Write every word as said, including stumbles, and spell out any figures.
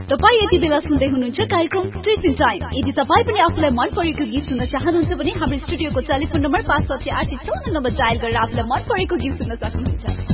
तपाईँ यति बेला सुन्दै हुनुहुन्छ कार्यक्रम ट्विस्ट इन टाइम। यदि तपाईँ पनि आफूलाई मन परेको गीत सुन्न चाहनुहुन्छ भने हाम्रो स्टुडियोको टेलिफोन नम्बर पाँच साठी आठ चौन्न नम्बर डायल गरेर आफूलाई मन परेको गीत सुन्न सक्नुहुन्छ।